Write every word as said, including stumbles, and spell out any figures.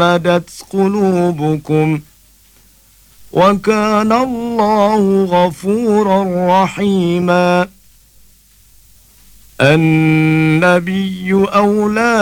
بدت قلوبكم وكان الله غفورا رحيما. النبي أولى